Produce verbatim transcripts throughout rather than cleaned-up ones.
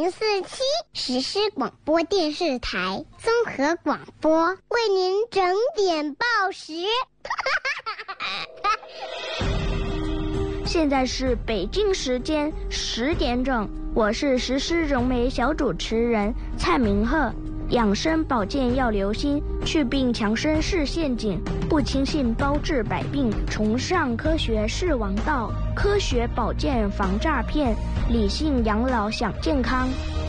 零四七实施广播电视台综合广播为您整点报时。 现在是北京时间十点整，我是实施融媒小主持人蔡明鹤。养生保健要留心，祛病强身是陷阱，不轻信包治百病，崇尚科学是王道，科学保健防诈骗，理性养老享健康。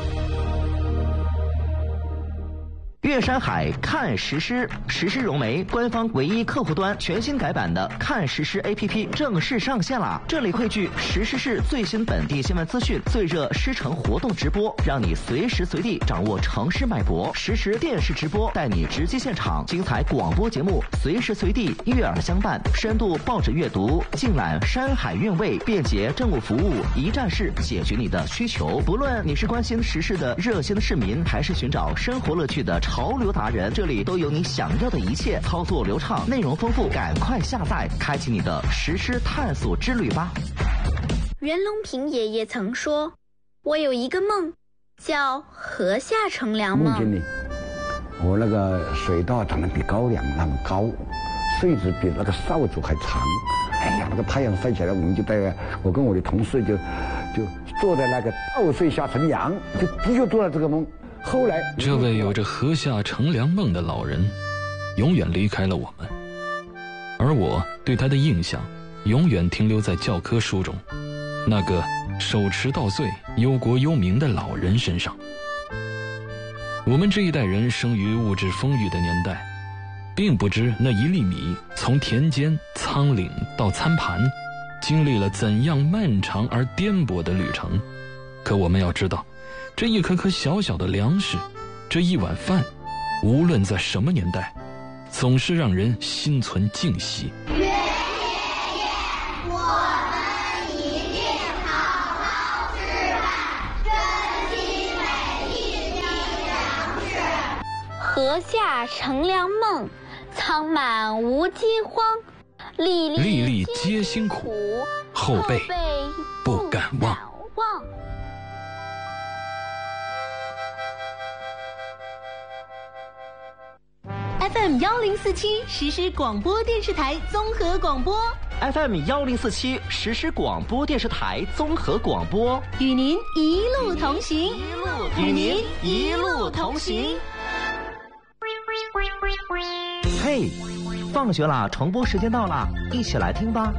岳山海看实施，实施融媒官方唯一客户端全新改版的看实施 A P P 正式上线了。这里汇聚实施市最新本地新闻资讯、最热狮城活动直播，让你随时随地掌握城市脉搏。实时电视直播带你直击现场，精彩广播节目随时随地悦耳相伴，深度报纸阅读，尽览山海韵味，便捷政务服务，一站式解决你的需求。不论你是关心时事的热心的市民，还是寻找生活乐趣的潮流达人，这里都有你想要的一切，操作流畅，内容丰富，赶快下载，开启你的实施探索之旅吧。 袁隆平爷爷曾说，我有一个梦，叫河下乘凉梦。 梦见你，我那个水稻长得比高粱那么高，穗子比那个扫帚还长。哎呀，那个太阳晒起来，我们就带我跟我的同事就就坐在那个稻穗下乘凉，就的确做了这个梦。后来， 这位有着河下乘凉梦的老人，永远离开了我们，而我对他的印象，永远停留在教科书中，那个手持稻穗、忧国忧民的老人身上。我们这一代人生于物质丰裕的年代，并不知那一粒米从田间、仓廪到餐盘，经历了怎样漫长而颠簸的旅程。可我们要知道，这一颗颗小小的粮食，这一碗饭，无论在什么年代，总是让人心存敬惜。 袁爷爷，我们一定好好吃饭，珍惜每一粒粮食。 河下乘凉梦，仓满无饥荒，粒粒粒皆辛苦，后辈不敢忘。 F M 幺零四七实施广播电视台综合广播 F M 幺零四七实施广播电视台综合广播， 与您一路同行， 与您一路同行。嘿，放学啦，重播时间到啦，一起来听吧。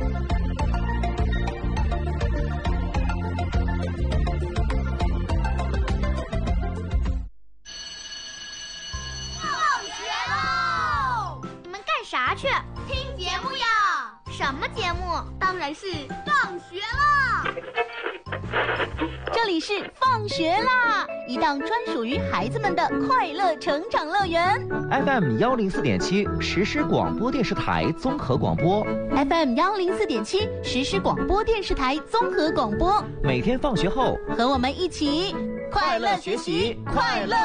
啥去？听节目呀！什么节目？当然是放学啦！ 这里是放学啦，一档专属于孩子们的快乐成长乐园。 F M 幺零四点七实施广播电视台综合广播。 F M 幺零四点七实施广播电视台综合广播。 每天放学后， 和我们一起快乐学习，快乐